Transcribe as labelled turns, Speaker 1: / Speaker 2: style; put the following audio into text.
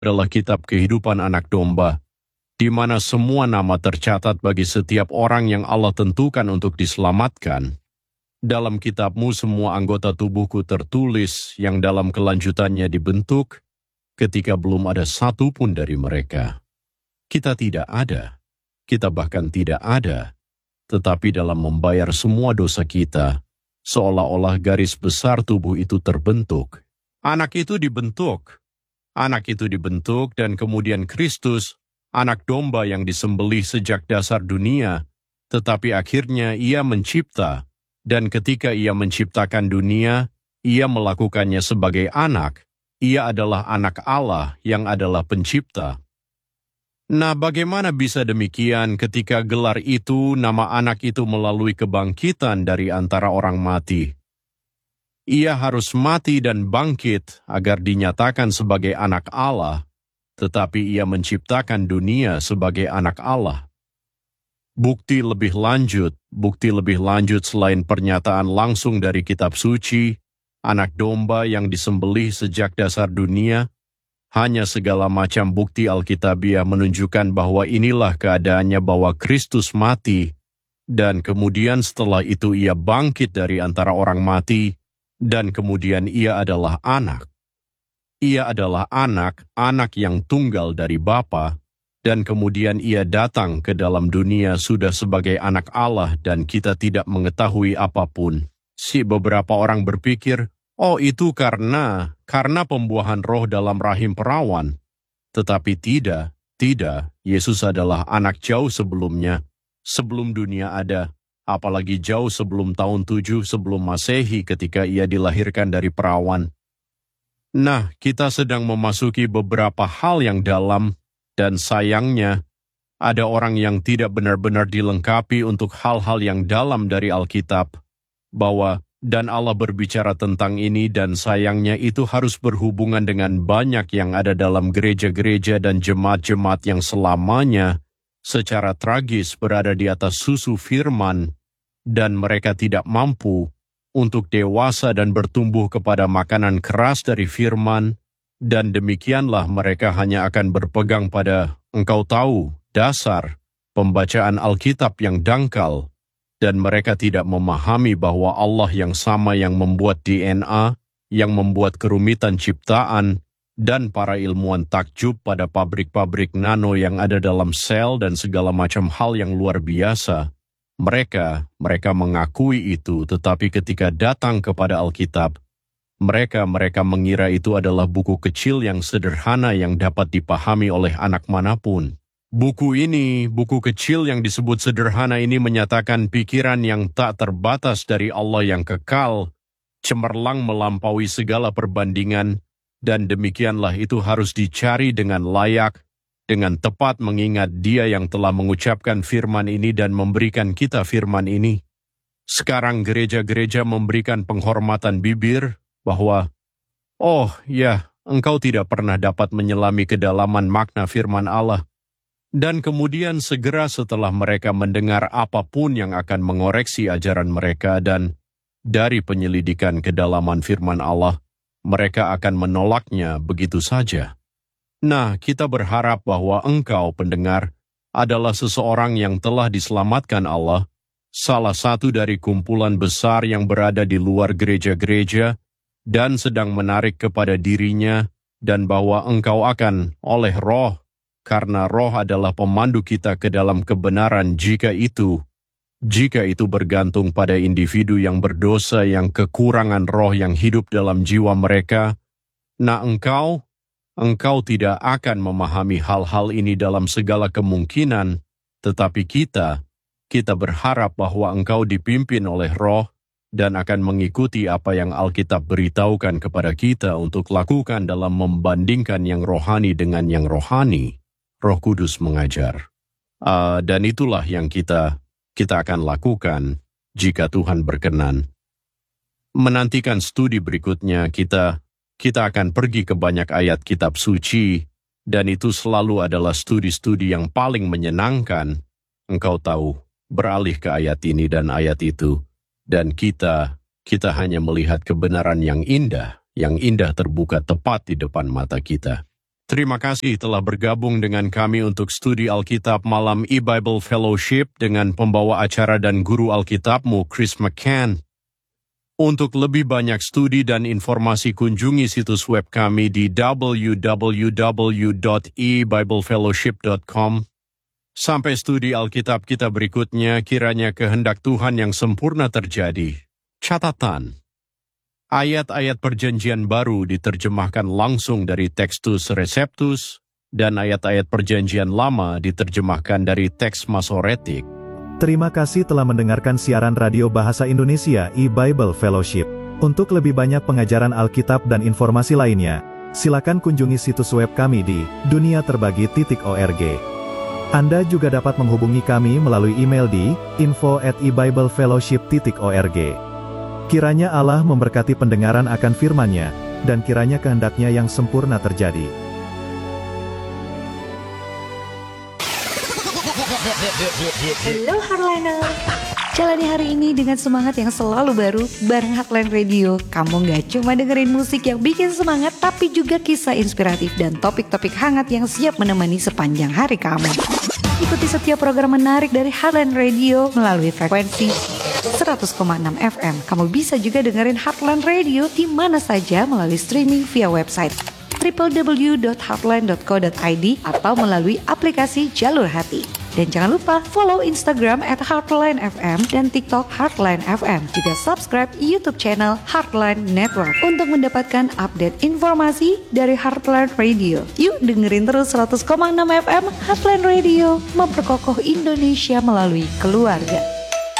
Speaker 1: adalah kitab kehidupan anak domba, di mana semua nama tercatat bagi setiap orang yang Allah tentukan untuk diselamatkan. Dalam kitabmu semua anggota tubuhku tertulis yang dalam kelanjutannya dibentuk, ketika belum ada satu pun dari mereka. Kita tidak ada, kita bahkan tidak ada, tetapi dalam membayar semua dosa kita, seolah-olah garis besar tubuh itu terbentuk. Anak itu dibentuk dan kemudian Kristus, anak domba yang disembelih sejak dasar dunia, tetapi akhirnya ia mencipta, dan ketika ia menciptakan dunia, ia melakukannya sebagai anak. Ia adalah anak Allah yang adalah pencipta. Nah, bagaimana bisa demikian ketika gelar itu, nama anak itu melalui kebangkitan dari antara orang mati? Ia harus mati dan bangkit agar dinyatakan sebagai anak Allah, tetapi ia menciptakan dunia sebagai anak Allah. Bukti lebih lanjut selain pernyataan langsung dari kitab suci, anak domba yang disembelih sejak dasar dunia, hanya segala macam bukti Alkitabiah menunjukkan bahwa inilah keadaannya bahwa Kristus mati, dan kemudian setelah itu ia bangkit dari antara orang mati, dan kemudian ia adalah anak. Ia adalah anak yang tunggal dari Bapa, dan kemudian ia datang ke dalam dunia sudah sebagai anak Allah dan kita tidak mengetahui apapun. Beberapa orang berpikir, oh itu karena pembuahan roh dalam rahim perawan. Tetapi tidak, Yesus adalah anak jauh sebelumnya, sebelum dunia ada, apalagi jauh sebelum tahun 7 sebelum Masehi ketika ia dilahirkan dari perawan. Nah, kita sedang memasuki beberapa hal yang dalam, dan sayangnya, ada orang yang tidak benar-benar dilengkapi untuk hal-hal yang dalam dari Alkitab, dan Allah berbicara tentang ini dan sayangnya itu harus berhubungan dengan banyak yang ada dalam gereja-gereja dan jemaat-jemaat yang selamanya secara tragis berada di atas susu firman, dan mereka tidak mampu untuk dewasa dan bertumbuh kepada makanan keras dari firman, dan demikianlah mereka hanya akan berpegang pada, engkau tahu, dasar, pembacaan Alkitab yang dangkal, dan mereka tidak memahami bahwa Allah yang sama yang membuat DNA, yang membuat kerumitan ciptaan, dan para ilmuwan takjub pada pabrik-pabrik nano yang ada dalam sel dan segala macam hal yang luar biasa. Mereka mengakui itu, tetapi ketika datang kepada Alkitab, mereka mengira itu adalah buku kecil yang sederhana yang dapat dipahami oleh anak manapun. Buku kecil yang disebut sederhana ini menyatakan pikiran yang tak terbatas dari Allah yang kekal, cemerlang melampaui segala perbandingan, dan demikianlah itu harus dicari dengan layak, dengan tepat mengingat Dia yang telah mengucapkan firman ini dan memberikan kita firman ini. Sekarang gereja-gereja memberikan penghormatan bibir, bahwa, oh ya, engkau tidak pernah dapat menyelami kedalaman makna firman Allah. Dan kemudian segera setelah mereka mendengar apapun yang akan mengoreksi ajaran mereka dan dari penyelidikan kedalaman firman Allah, mereka akan menolaknya begitu saja. Nah, kita berharap bahwa engkau, pendengar, adalah seseorang yang telah diselamatkan Allah, salah satu dari kumpulan besar yang berada di luar gereja-gereja, dan sedang menarik kepada dirinya, dan bahwa engkau akan oleh roh, karena roh adalah pemandu kita ke dalam kebenaran jika itu bergantung pada individu yang berdosa yang kekurangan roh yang hidup dalam jiwa mereka. Nah engkau tidak akan memahami hal-hal ini dalam segala kemungkinan, tetapi kita berharap bahwa engkau dipimpin oleh roh, dan akan mengikuti apa yang Alkitab beritahukan kepada kita untuk lakukan dalam membandingkan yang rohani dengan yang rohani. Roh Kudus mengajar. Dan itulah yang kita akan lakukan jika Tuhan berkenan. Menantikan studi berikutnya, kita akan pergi ke banyak ayat kitab suci, dan itu selalu adalah studi-studi yang paling menyenangkan. Engkau tahu, beralih ke ayat ini dan ayat itu. Dan kita hanya melihat kebenaran yang indah terbuka tepat di depan mata kita. Terima kasih telah bergabung dengan kami untuk studi Alkitab malam e-Bible Fellowship dengan pembawa acara dan guru Alkitabmu Chris McCann. Untuk lebih banyak studi dan informasi kunjungi situs web kami di www.ebiblefellowship.com. Sampai studi Alkitab kita berikutnya, kiranya kehendak Tuhan yang sempurna terjadi. Catatan: ayat-ayat Perjanjian Baru diterjemahkan langsung dari Textus Receptus, dan ayat-ayat Perjanjian Lama diterjemahkan dari teks Masoretik.
Speaker 2: Terima kasih telah mendengarkan siaran radio bahasa Indonesia e-Bible Fellowship. Untuk lebih banyak pengajaran Alkitab dan informasi lainnya, silakan kunjungi situs web kami di duniaterbagi.org. Anda juga dapat menghubungi kami melalui email di info@ebiblefellowship.org. Kiranya Allah memberkati pendengaran akan firman-Nya, dan kiranya kehendaknya yang sempurna terjadi.
Speaker 3: Halo Heartliner, jalani hari ini dengan semangat yang selalu baru bareng Heartline Radio. Kamu gak cuma dengerin musik yang bikin semangat, tapi juga kisah inspiratif dan topik-topik hangat yang siap menemani sepanjang hari kamu. Ikuti setiap program menarik dari Heartline Radio melalui frekuensi 100,6 FM. Kamu bisa juga dengerin Heartline Radio di mana saja melalui streaming via website www.heartline.co.id atau melalui aplikasi Jalur Hati. Dan jangan lupa follow Instagram @HeartlineFM dan TikTok Heartline FM. Juga subscribe YouTube channel Heartline Network untuk mendapatkan update informasi dari Heartline Radio. Yuk dengerin terus 100,6 FM Heartline Radio, memperkokoh Indonesia melalui keluarga.